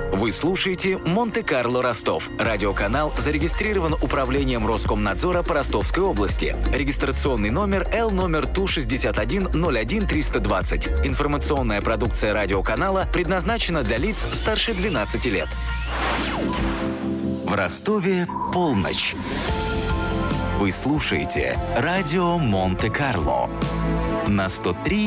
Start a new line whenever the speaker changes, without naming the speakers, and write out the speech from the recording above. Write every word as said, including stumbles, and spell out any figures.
Вы слушаете «Монте-Карло Ростов». Радиоканал зарегистрирован Управлением Роскомнадзора по Ростовской области. Регистрационный номер Л номер Ту шестьдесят один ноль один триста двадцать. Информационная продукция радиоканала предназначена для лиц старше двенадцати лет. В Ростове полночь. Вы слушаете радио Монте-Карло на сто три